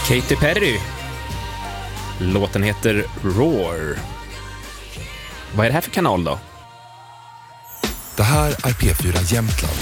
Katy Perry. Låten heter Roar. Vad är det här för kanal då? Det här är P4 Jämtland.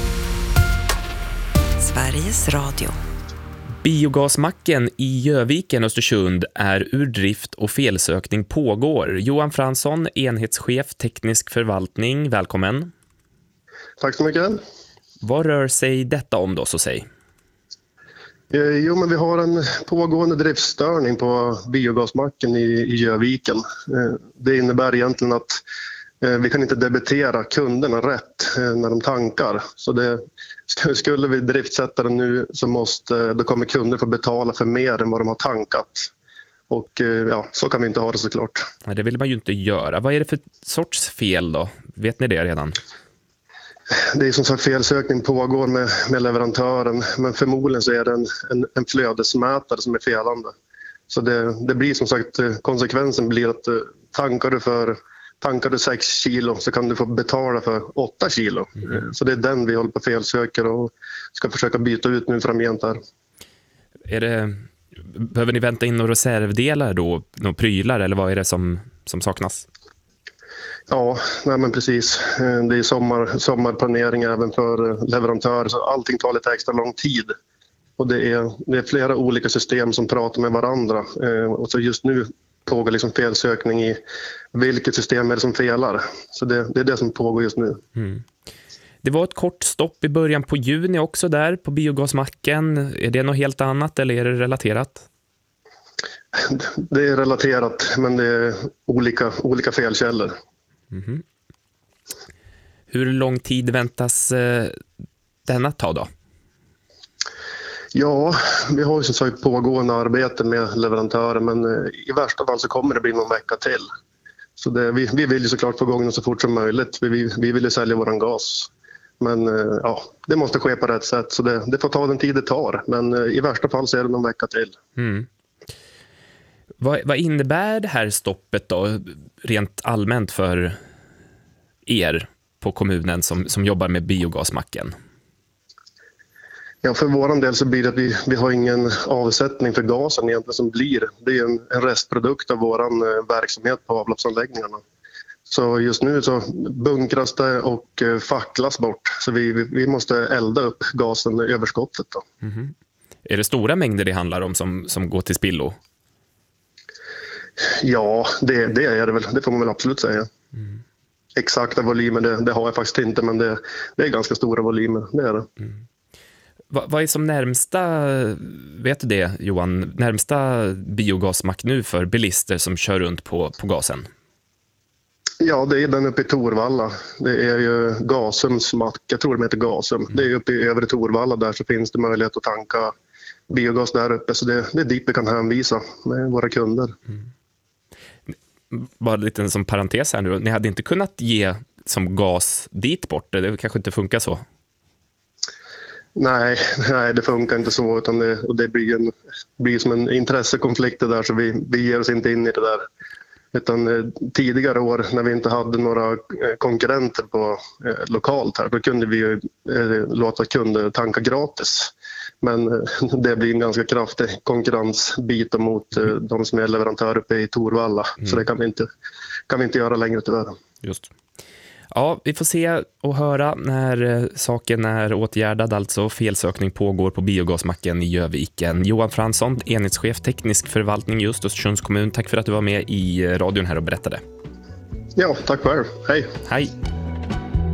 Sveriges Radio. Biogasmacken i Göviken, Östersund är ur drift och felsökning pågår. Johan Fransson, enhetschef teknisk förvaltning, välkommen. Tack så mycket. Vad rör sig detta om då, så säg? Jo, men vi har en pågående driftstörning på biogasmacken i Göviken. Det innebär egentligen att vi kan inte debitera kunderna rätt när de tankar. Så skulle vi driftsätta den nu så då kommer kunder få betala för mer än vad de har tankat. Och ja, så kan vi inte ha det såklart. Nej, det vill man ju inte göra. Vad är det för sorts fel då? Vet ni det redan? Det är som sagt felsökning pågår med leverantören, men förmodligen så är det en flödesmätare som är felande. Så det blir som sagt, konsekvensen blir att tankar du 6 kilo så kan du få betala för 8 kilo. Så det är den vi håller på felsöker och ska försöka byta ut nu framgent här. Behöver ni vänta in några reservdelar då, några prylar, eller vad är det som saknas? Ja, nej men precis. Det är sommarplanering även för leverantörer, så allting tar lite extra lång tid. Och det är flera olika system som pratar med varandra. Och så just nu pågår liksom felsökning i vilket system är det som felar. Så det är det som pågår just nu. Mm. Det var ett kort stopp i början på juni också där på biogasmacken. Är det något helt annat eller är det relaterat? Det är relaterat, men det är olika felkällor. Mm-hmm. Hur lång tid väntas denna ta då? Ja, vi har ju som sagt pågående arbete med leverantörer, men i värsta fall så kommer det bli någon vecka till. Så vi vill ju såklart få igång den så fort som möjligt. Vi vill ju sälja våran gas. Men ja, det måste ske på rätt sätt, så det får ta den tid det tar. Men i värsta fall så är det någon vecka till. Mm. Vad innebär det här stoppet då rent allmänt för er på kommunen som jobbar med biogasmacken? Ja, för våran del så blir det att vi har ingen avsättning för gasen egentligen som blir. Det är en restprodukt av våran verksamhet på avloppsanläggningarna. Så just nu så bunkras det och facklas bort. Så vi måste elda upp gasen i överskottet då. Mm-hmm. Är det stora mängder det handlar om som går till spillo? Ja, det är det väl. Det får man väl absolut säga. Mm. Exakta volymer, det har jag faktiskt inte, men det är ganska stora volymer, det är det. Mm. Vad är som närmsta, vet du det Johan, närmsta biogasmack nu för bilister som kör runt på gasen? Ja, det är den uppe i Torvalla. Det är ju Gasums mack, jag tror de heter Gasum. Det är uppe i övre Torvalla, där så finns det möjlighet att tanka biogas där uppe. Så det är dit vi kan hänvisa med våra kunder. Mm. Bara lite som parentes här nu, ni hade inte kunnat ge som gas dit bort, det kanske inte funkar så? Nej, det funkar inte så, utan det blir som en intressekonflikt där, så vi ger oss inte in i det där. Utan tidigare år när vi inte hade några konkurrenter på lokalt här, då kunde vi låta kunder tanka gratis. Men det blir en ganska kraftig konkurrensbit mot de som är leverantörer uppe i Torvalla. Så det kan vi inte göra längre tyvärr. Just. Ja, vi får se och höra när saken är åtgärdad, alltså felsökning pågår på biogasmacken i Göviken. Johan Fransson, enhetschef teknisk förvaltning just Östersunds kommun. Tack för att du var med i radion här och berättade. Ja, tack själv. Hej. Hej.